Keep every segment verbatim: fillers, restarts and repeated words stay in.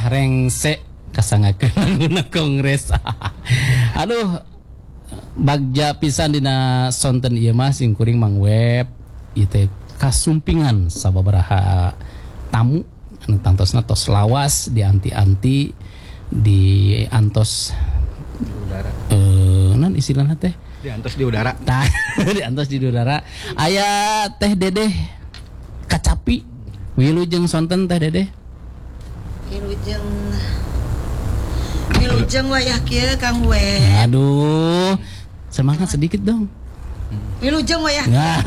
rengse kasangakeun kongres. Aduh bagja pisan dina sonten ieu mah sim kuring Mang Web ieu teh kasumpingan sababaraha tamu anu tantosna tos lawas dianti-anti di antos udara. Eh non istilahna teh Di antos di udara. Tah, di antos di udara. Aya Teh Dedeh Kacapi. Wilujeng sonten Teh Dedeh. Wilujeng Wilujeng wayah kieu Kang We. Aduh. Semangat sedikit dong. Wilujeng wayah.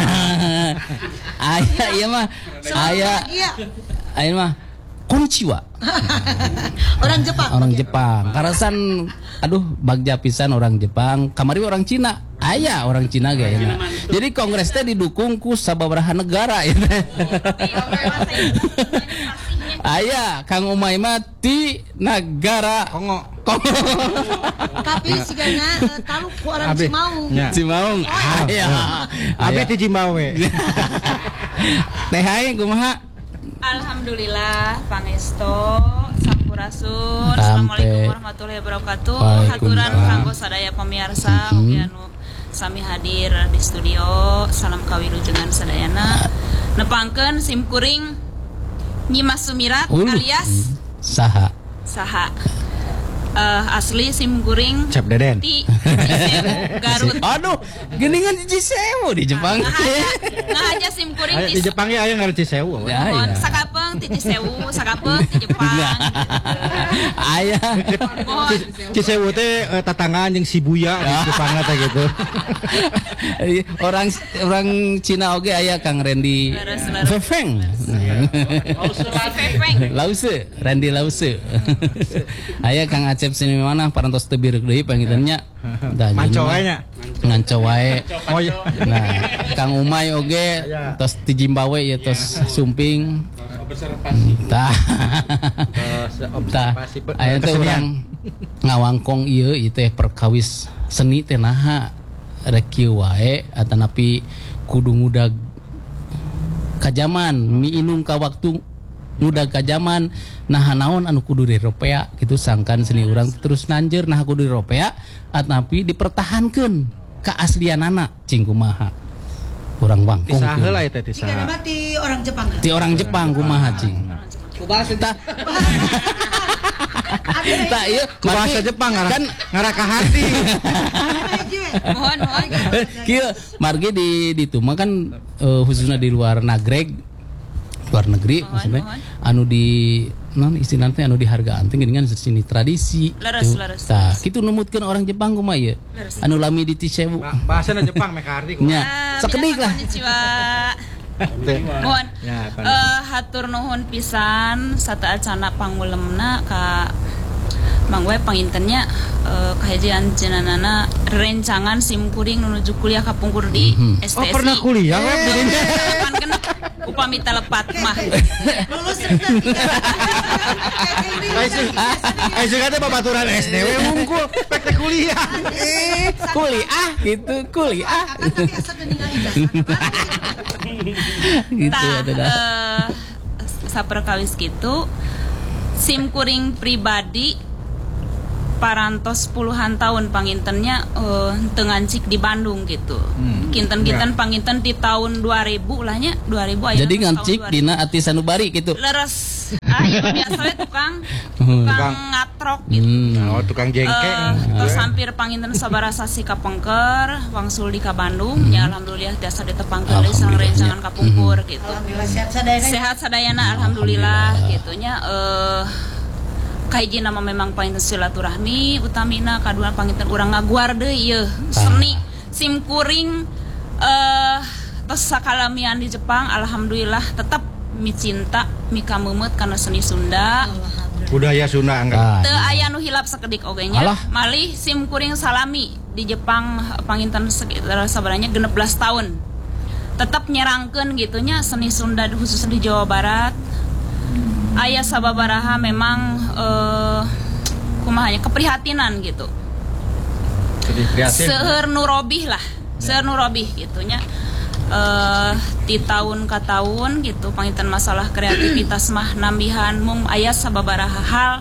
Aya ieu mah aya aya mah konnichiwa. Orang Jepang. Orang Jepang. Karasan aduh bagja pisan orang Jepang, kamari orang Cina. Aya orang Cina ge. Jadi kongres teh didukung ku sababaraha negara ya. Aya Kang Umay mah ti negara Kongo. Kongo. Tapi sigana uh, talu ku orang Abi. Cimaung. Ya. Cimaung. Aya. Abi ti Cimawe. Teh aing kumaha? Alhamdulillah pangesto sampurasun. Sampai. Assalamualaikum warahmatullahi wabarakatuh. Haturan kanggo sadaya pamirsa Mm-hmm. mugi anu sami hadir di studio. Salam kawilujengan sadayana. Nepangkeun sim kuring Nyimas Sumirat Uh, alias saha? saha. Uh, asli sim kuring Cap Deden. ti Cisewu Garut. Aduh, geningan di Cisewu di Jepang. Nah aja sim kuring Aya, di Jepang ya aya ngari Cisewu. Ya, mohon ya. sakapeung ti Cisewu, sakapeung ti Jepang. Aya. Mohon Cisewu teh eh, tatangan jeung Shibuya di Jepang teh gitu. orang orang Cina oge aya Kang Randy Leres, leres. Fefeng. Fefeng. Lause, Randy Lause. Aya Kang Acep sini mana parantos teu birek deui panggilannya. Da Manco wae nya. Nganco wae. Oh iya. Nah, Kang Umay oge Aya. tos ti Jimbawe ya tos sumping. Tah. Terus Tah. observasi pe- Aya teh kesenian. urang ngawangkong ieu ieu teh perkawis seni teh naha rek kieu wae atanapi kudu ngudag ka zaman miinung ka waktu ngudag ka zaman nah naon anu kudu diropea gitu sangkan seni urang terus nanjeur nah kudu diropea atanapi dipertahankeun keaslianana cing kumaha urang wangkong Tisaha teh. heula eta Sigana tisaha. mah ti orang Jepang. ti orang Jepang kumaha cing Tah. Tah ieu Ku bahasa margi- Jepang ngara kan ngara ka hati. Mohon mohon. kieu margi di di itu mah kan eh, khususnya di luar nagreg luar negeri Mohon, maksudnya mohon. anu di non istilahnya teh anu dihargaan teh geuningan seni tradisi. Leres, Tuh. leres, Tah, leres. kitu numutkeun orang Jepang kumaha ieu. Leres. Anu lami di Cisewu. Ba- Bahasana Jepang meh ka arti ku. Nya, Ah, sakedik lah. konnichiwa. Teh. Mohon. Ya, kan. Eh, hatur nuhun pisan sata acana pangulemna ka Mang We pangintennya eh, kahajian cenanana rencangan sim kuring nuju kuliah ka pungkur di Mhm. S T S I. Oh pernah kuliah we di dinya. Kan kena upami telepat mah. Lulus rendah Ai sing kata babaturan S D we hungkul pek teh kuliah. Kuliah gitu, kuliah. Kan tapi asa geuningan ijazah. Gitu Tah, atuh dah. eh, saperkawis gitu sim kuring pribadi parantos puluhan tahun pangintennya eh, teu ngancik di Bandung gitu. Kinten-kinten panginten di tahun dua ribu lah nya, dua ribu aya Jadi tahun ngancik dua ribu. dina ati sanubari gitu. Leres. Ah, itu biasa we tukang tukang ngatrok gitu. Hmm. Oh tukang jengkek. Eh, tos hampir panginten sabaraha sasi ka Pengker, wangsul di ka Bandung, ya alhamdulillah tiasa ditepangkeun deui sareng Alhamdulillah, rencangan ka Pungkur gitu. Alhamdulillah sehat sadayana. Sehat sadayana alhamdulillah gitunya eh kahiji nama memang panginten silaturahmi utamina kadua panginten urang ngaguar deui ieu seni sim kuring eh tos sakalamian di Jepang alhamdulillah tetap mi cinta mi kameumeut kana seni Sunda. Budaya Sunda angga. Ah, Teu aya nu hilap sakedik oge nya. Alah. Malih sim kuring salami di Jepang panginten sekitar sabaranya genep belas tahun. Tetap nyerangkeun gitunya seni Sunda khususnya di Jawa Barat. Aya sababaraha memang eh kumaha nya keprihatinan gitu. Sedih prihatin. Seueur nu robih lah. Seueur nu robih gitunya. eh di tahun ka tahun gitu panginten masalah kreativitas mah nambihan mung aya sababaraha hal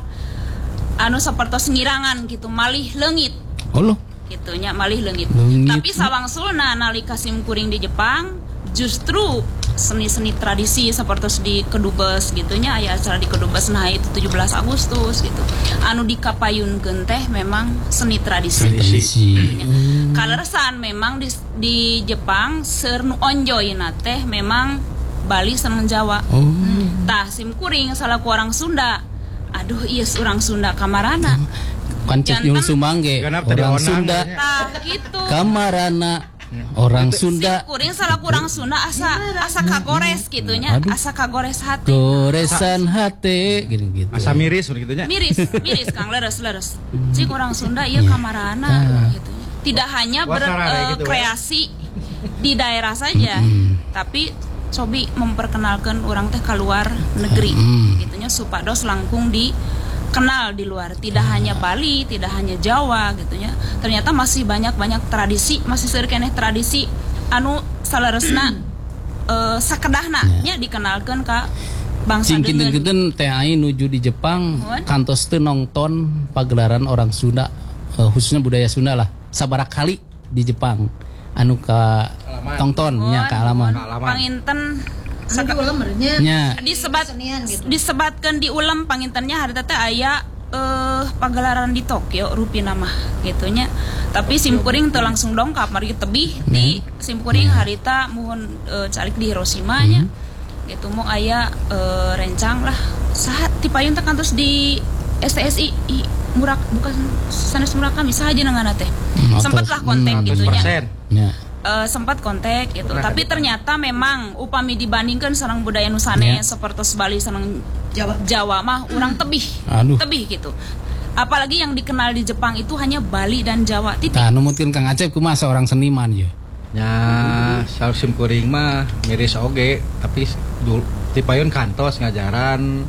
anu sapertos ngirangan gitu malih leungit Oh loh. gitunya malih leungit. Leungit. Tapi sawangsulna nalika simkuring di Jepang justru seni-seni tradisi seperti di Kedubes gitunya aya acara di Kedubes nah itu tujuh belas Agustus gitu anu dikapayunkeun teh memang seni tradisi, Tradisi. Hmm. Kaleresan memang di, di Jepang seur nu onjoyna teh memang Bali sareng Jawa. Oh. Tah simkuring salaku orang Sunda aduh iya orang Sunda kamarana Pancet nyul sumangge Genap tadi orang onang, Sunda ya. tah gitu kamarana orang Sunda kuring salaku orang Sunda asa asa kagores gitunya Aduh. asa kagores hati goresan hate gitu-gitu. Asa miris gitu nya. miris miris Kang leres leres cik orang Sunda iya kamarana gitu tidak hanya Wah, sarana gitu, berkreasi di daerah saja tapi cobi memperkenalkan orang teh keluar negeri gitunya supados langkung di kenal di luar tidak hanya Bali tidak hanya Jawa gitunya ternyata masih banyak-banyak tradisi masih seueur keneh tradisi anu saleresna eh, sakedahna nya dikenalkeun ka bangsa Cing deungeun. kinten-kinten teh aing nuju di Jepang Nuhun. kantos teu nongton pagelaran orang Sunda eh, khususnya budaya Sunda lah sabaraha kali di Jepang anu ka tongton nya ka alaman Panginten Anu di ulam merenya nya disebat kesenian gitu. disebatkan di ulam pangintennya hari teh aya eh pagelaran di Tokyo rupina mah gitunya tapi simkuring teu langsung dongkap mari tebih di simkuring harita muhun eh, calik di Hiroshima nya gitu mau aya eh, rencang lah saha ti payun teh kantos di S T S I i, murak bukan sanes Murakami saha jenenganna teh Hmm, sempet lah kontak hmm, gitunya nya Eh, sempat kontak gitu tapi ternyata memang upami dibandingkan sareng budaya nusane Ya. seperti Bali sareng Jawa. Jawa mah urang tebih Aduh. tebih gitu apalagi yang dikenal di Jepang itu hanya Bali dan Jawa titik tah nu mungkin Kang Acep kumaha seorang seniman ya Ya, salah simkuring mah miris oge, tapi dulu tipayun kantos ngajaran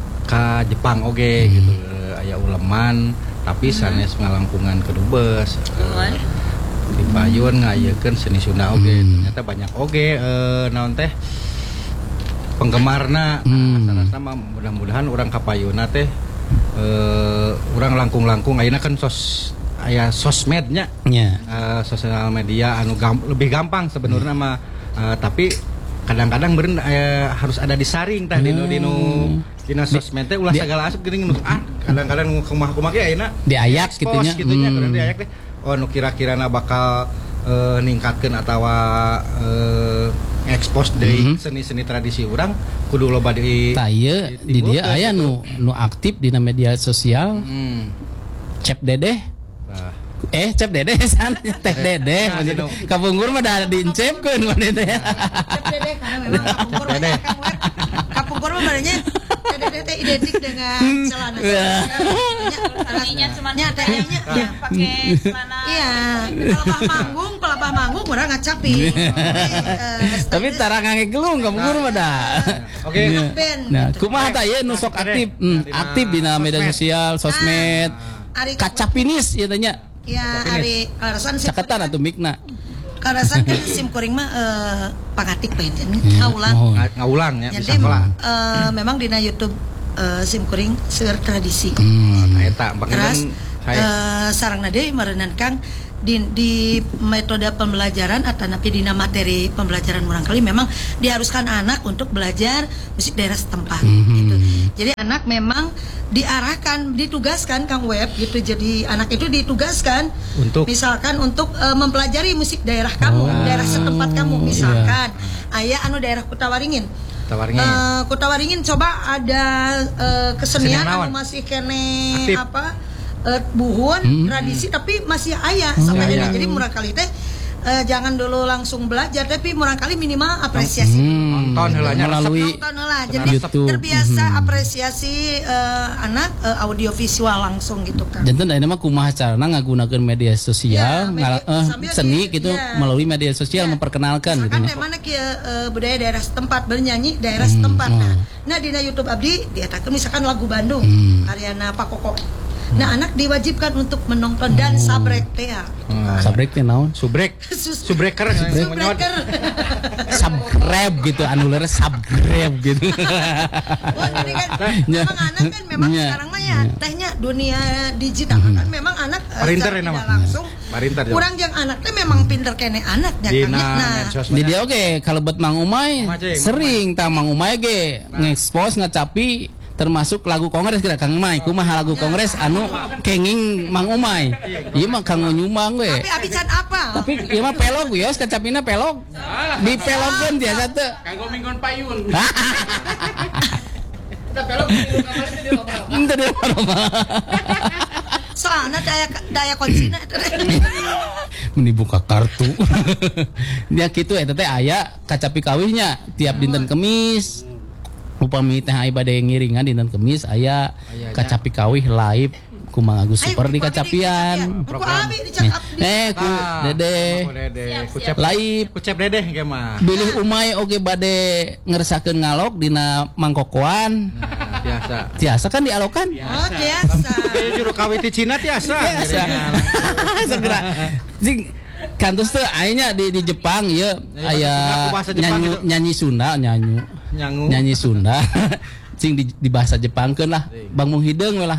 ka Jepang oge gitu. Aya uleman, tapi sanes ngalangkungan Kedubes. Nuhun. Tipayun ngayekeun seni Sunda oge. Ternyata banyak oge eh, naon teh penggemarna. Hmm. Nah, rasa mah mudah-mudahan orang kapayuna teh eh, urang langkung-langkung ayeuna kan sos aya sosmednya. nya Uh, sosial media anu gam- lebih gampang sebenarnya mah uh, tapi kadang-kadang beren uh, harus ada disaring tah dinu dinu dina sosmed teh ulah di- segala asup geuning nu ah kadang-kadang nu kumaha-kumaha ge ayeuna Diayak di-expose gitunya. gitunya Hmm. kudu diayak teh oh nu kira-kirana bakal uh, ningkatkeun atawa uh, expose deui Mhm. seni-seni tradisi urang kudu loba di tah ieu di dia aya nu nu aktif di media sosial hmm. Cep Dedeh Nah, eh Cep Dedeh san teh Dedeh Nah, gitu. kapungkur mah da diincepkeun mah teh Cep Dedeh karena memang kapungkur Dedeh. Kang Web. Kapungkur mah sebenarnya Dedeh teh identik dengan celana. Tadinya cuma Nya teh nya yang pakai celana Iya, pelabah manggung, pelabah manggung urang ngacapi. tapi tara ngange gelung kapungkur mah da oke band. nah kumaha tah ieu nu sok aktif Hmm, aktif di media sosial sosmed Ari kacapinis ieu teh nya ya ari karasan sim caketan atuh mikna karasan kan sim kuring mah eh, pangatik bae Ya, ngaulang. mohon. Nga- ngaulang ya bisa Jadi sekolah eh, memang dina YouTube eh, sim kuring seueur tradisi. Hmm. nah eta makanya Keras saya eh, sarangna deui meureunnan Kang di, di metode pembelajaran atau napi dina materi pembelajaran urang kali memang diharuskan anak untuk belajar musik daerah setempat gitu. Jadi anak memang diarahkan, ditugaskan Kang Web gitu. Jadi anak itu ditugaskan Untuk? misalkan untuk eh, mempelajari musik daerah kamu, daerah setempat kamu misalkan. Aya anu daerah Kutawaringin. tawarnya Eh, Kutawaringin coba ada eh, kesenian Kesenian naon? anu masih kene Aktif. apa eh, buhun tradisi tapi masih aya sampai aya. dina. Jadi murah kali teh eh, jangan dulu langsung belajar tapi murah kali minimal apresiasi Hmm. Nonton heulanya melalui nonton lah jadi YouTube. terbiasa apresiasi eh, anak eh, audiovisual langsung gitu kan. janten ayeuna mah kumaha carana ngagunakeun media Ya, sosial media- ngala- eh, sambil seni di- gitu ya. melalui media sosial Ya. memperkenalkan gitu Misalkan nya. teh mana kieu eh, budaya daerah setempat bernyanyi daerah setempat. oh. Nah, nah dina YouTube abdi diatakeun misalkan lagu Bandung, Hmm. Ariana Pakoko. Nah, anak diwajibkan untuk menonton dan sabrek teh. ya. Sabrek teh naon? Subrek, Sus- subreker, Subreker. Subscribe gitu, anu leres subscribe gitu. Oh, jadi kan Ya. memang anak kan memang Ya. sekarang mah ya tehnya dunia digital kan memang anak eh, Parinter secara ya nama? tidak langsung. Parinter, ya. Kurang yang anak teh memang pinter kene anaknya kan. Dina Nah, medsos Jadi oke, kalau buat Mang Umay Mang Aceh, sering tang Mang Umay ge ngekspos ngacapi termasuk lagu kongres kira Kang Umay kumaha lagu kongres anu kenging Mang Umay. Ieu mah kanggo nyumbang we. tapi abi can apa? Tapi ieu mah pelog wios kacapina pelog. Di pelogkeun biasa teu. Kanggo minggon payun. Ente dia mah. Soalnya daya daya konsina itu. Menibuka kartu. Dia kitu eta teh aya kacapi kawihnya tiap dinten Kemis. Upami teh aya bade ngiringan dinten Kemis aya kacapi kawih live ku Mang Agus Super di kacapian. Ku abi dicakap di Eh ku Dede Ku Dede, kucep live kucep Dede ge mah. bilih umay oge bade ngeresakeun ngalog dina mangkokoan. Nah, biasa. Tiasa kan dialokan. Oh, biasa. Kayak juru kawin di Cina tiasa. Biasa. Segera. Sing kantos teh aya di di Jepang ieu aya bahasa Jepang nyanyi gitu. nyanyi Sunda nyanyi Nyangu. nyanyi Sunda. Sing di, di bahasa Jepangkeun lah. Bang Mung Hideung we lah.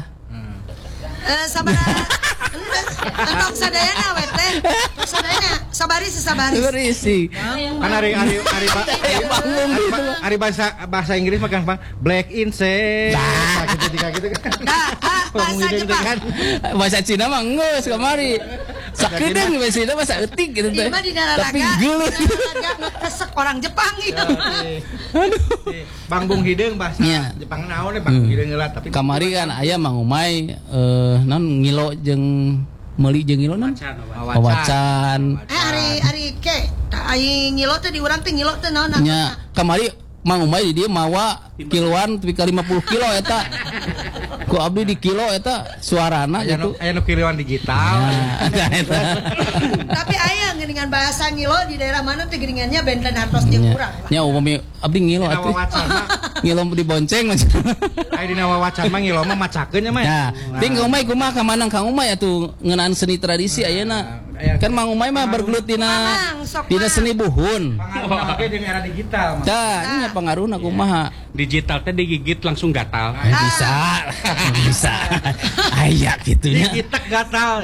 Eh sabaraha. Entong sadayana we teh. Sadayana sabari sesabaris. Berisi. Kan hari hari hari ba- Ya bangun hari, gitu. ba- hari bahasa bahasa Inggris mah gampang black insect. Nah, gitu juga gitu kan. Dah, ah, bahasa Ngomong Jepang. kan. Bahasa Cina mah geus kamari. Sakedeung bahasa Cina bahasa eutik gitu teh. Ieu mah di nararaga. Tapi geuleuh. Di nararaga ngetesek orang Jepang gitu. Bang Bung Hideung bahasa Iya. Jepang naon deh Bang Hmm. Hideung heula tapi Kamari kan aya Mang Umay eh non ngilo jeung meuli jeung ngilo non wawacan. Eh hari hari ke aing ngilo teh di urang teh ngilo teh naon? Nya kamari Mang Umay di dieu mawa kiloan tapi ka lima puluh kilo eta. Ku abdi di kilo eta suarana aya nu gitu. aya nu kiloan digital. Nah, ada eta. Tapi aya geuningan bahasa ngilo di daerah mana teh geuningannya benten hartos jeung Nya, urang. nya upami abdi ngilo Dina atuh. wawacan mah Ngilo dibonceng macam. aya dina wawacan mah ngilo mah macakeun nya mah. Nah, ting Kang Umay kumaha ka manang Kang Umay atuh ngeunaan seni tradisi ayeuna. aya- Kan Mang Umay mah bergelut dina Mamang, sok dina mah. seni buhun. Pangaruh ge jeung era digital mah. Tah, nya pangaruhna kumaha? Digital teh digigit langsung gatal. Eh, bisa. Bisa. Aya gitunya. Digitek gatal.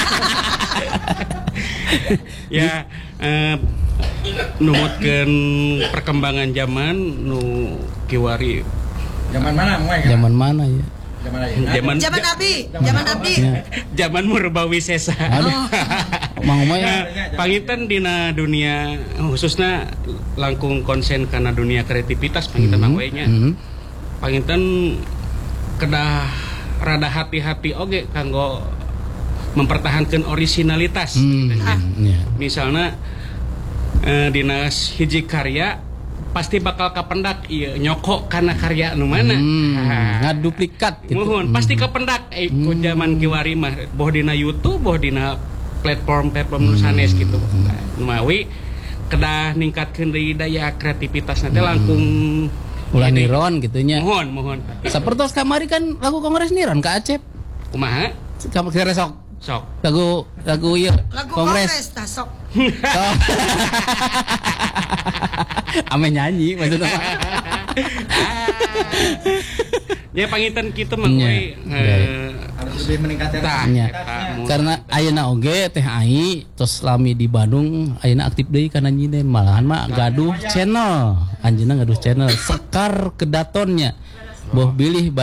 Ya eh, numutkeun perkembangan zaman nu kiwari Zaman mana moe? Zaman mana ya? Zaman ayeuna. zaman Zaman abdi, zaman abdi. Ya. zaman Murbawi Sesa. Aduh. Mang Umay Nah, panginten dina dunia khususnya langkung konsen karena dunia kreativitas panginten Mang Wei nya. Hmm. Panginten kedah rada hati-hati oge kanggo mempertahankan originalitas. Hmm. Ya. Misalnya eh, dinas hiji karya pasti bakal kapendak iya nyokok karena karya nu mana. Hmm. Ha. Ngaduplikat gitu. Muhun pasti kapendak eh ku zaman kiwari mah boh dina YouTube boh dina platform-platform nu sanes gitu. Numawi kedah ningkatkeun deui daya kreativitas nanti langkung Ulah ini. niron gitunya. Mohon, mohon. Sapertos kamari kan lagu kongres niron ka Acep. Kumaha? Kamu kira sok Sok. lagu lagu ieu Lagu kongres tah sok. Oh. Ame nyanyi maksudnya. Ya panginten kitu Mang Nya. Wei. eh, Harus lebih meningkatkan Tah, Nya. eta mun- Karena ayeuna oge teh ai tos lami di Bandung ayeuna aktif deui kana nyinen malahan mah gaduh channel. Anjeunna gaduh channel Sekar Kedatonnya. Boh bilih